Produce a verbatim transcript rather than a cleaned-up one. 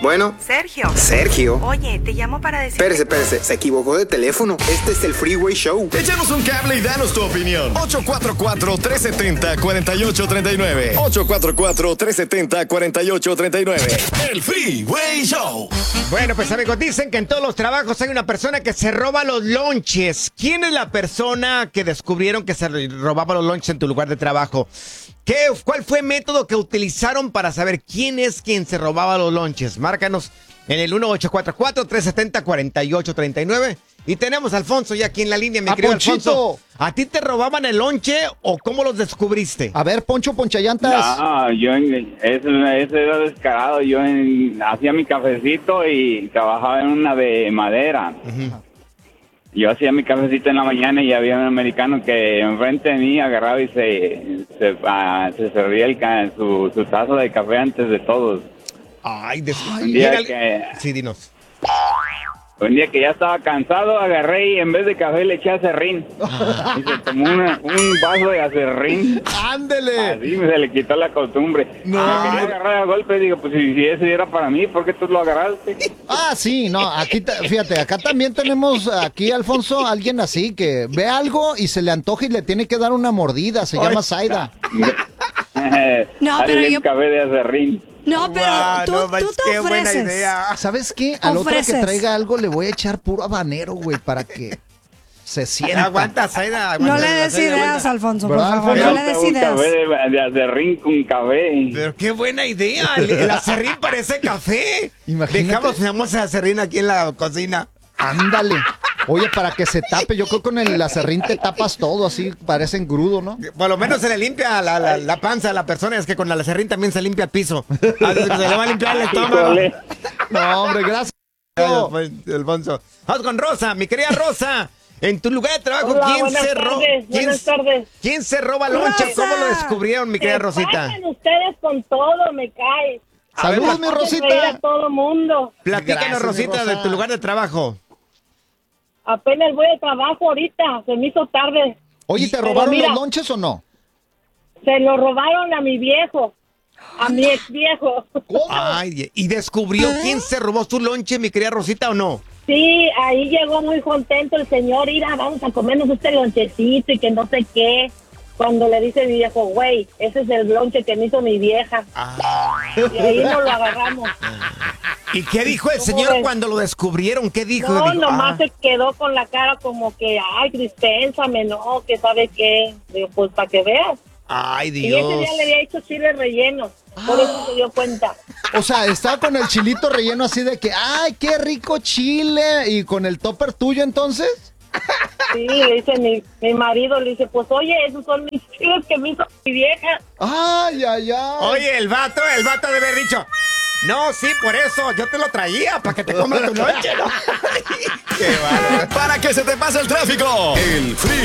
Bueno. Sergio. Sergio. Oye, te llamo para decir... Espérese, espérese. Se equivocó de teléfono. Este es el Freeway Show. Échanos un cable y danos tu opinión. ocho cuatro cuatro, tres siete cero, cuatro ocho tres nueve. ocho cuatro cuatro, tres siete cero, cuatro ocho tres nueve. El Freeway Show. Bueno, pues amigos, dicen que en todos los trabajos hay una persona que se roba los lonches. ¿Quién es la persona que descubrieron que se robaba los lonches en tu lugar de trabajo? ¿Qué, ¿Cuál fue el método que utilizaron para saber quién es quien se robaba los lonches? Márcanos en el uno ocho cuatro cuatro, tres siete cero, cuatro ocho tres nueve. Y tenemos a Alfonso ya aquí en la línea, mi ¡A querido Ponchito! Alfonso. ¿A ti te robaban el lonche o cómo los descubriste? A ver, Poncho Ponchallantas. No, yo en- eso, eso era descarado. Yo en- hacía mi cafecito y trabajaba en una de madera. Yo hacía mi cafecito en la mañana y había un americano que enfrente de mí agarraba y se, se, ah, se servía el, ca- su, su tazo de café antes de todos. Ay, de... Un día que, Sí, dinos. un día que ya estaba cansado, agarré y en vez de café le eché acerrín. Y se tomó una- un vaso de acerrín. ¡Ándele! Así se le quitó la costumbre. No. Me quería agarrar a golpe, digo, pues si, si ese era para mí, ¿por qué tú lo agarraste? Ah, sí, no, aquí, ta- fíjate, acá también tenemos, aquí, Alfonso, alguien así que ve algo y se le antoja y le tiene que dar una mordida, se llama Zaida. No, Dale pero un yo- café de acerrín. No, pero Guau, tú, no tú manches, te qué buena ofreces. idea. ¿Sabes qué? Al otro que Ofreces. traiga algo le voy a echar puro habanero, güey, para que se sienta. Aguanta, Zaida. No aguanta, le des Zaida, ideas, aguanta. Alfonso, por ¿Verdad, favor, Alfonso? no le des un ideas. café de, de acerrín con café. Pero qué buena idea. El, el acerrín parece café. Imagínate. Dejamos, dejamos el acerrín aquí en la cocina. Ándale. Oye, para que se tape, yo creo que con el acerrín te tapas todo, así parece engrudo, ¿no? Por lo menos se le limpia la, la, la panza a la persona. Es que con el acerrín también se limpia el piso. A veces se le va a limpiar el estómago. Híjole. No, hombre, gracias. Gracias, Alfonso. Vamos con Rosa, mi querida Rosa. En tu lugar de trabajo, Hola, ¿quién buenas se roba? tardes, ¿Quién, buenas tardes. ¿Quién se roba lonche? Rosa. ¿Cómo lo descubrieron, mi querida Que Rosita? pasen ustedes con todo, me cae. Saludos, mi Hacen reír a Rosita. todo mundo. Platícanos, Gracias, mi Rosita, Rosa. de tu lugar de trabajo. Apenas voy de trabajo ahorita, se me hizo tarde. Oye, ¿te Pero robaron mira, los lonches o no? Se lo robaron a mi viejo, a mi ex viejo. Ay, ¿y descubrió quién se robó su lonche, mi querida Rosita, o no? Sí, ahí llegó muy contento el señor, mira, vamos a comernos este lonchecito y que no sé qué. Cuando le dice mi viejo, güey, ese es el lonche que me hizo mi vieja. Y ahí nos lo agarramos. ¿Y qué dijo el ¿Cómo señor ves? cuando lo descubrieron? ¿Qué dijo? No, Dijo, nomás ah, se quedó con la cara como que, ay, dispénsame, no, que sabe qué. Digo, pues para que veas. Ay, Y ese Dios. día le había hecho chile relleno. Por eso se dio cuenta. O sea, estaba con el chilito relleno así de que, ¡ay, qué rico chile! ¿Y con el topper tuyo entonces? Sí, le dice mi, mi marido, le dice, pues oye, esos son mis chiles que me hizo mi vieja. ¡Ay, ay, ay! Oye, el vato, el vato debe haber dicho, no, sí, por eso, yo te lo traía, para que te comas tu lonche, ¿no? Qué bárbaro. Para que se te pase el tráfico. El Free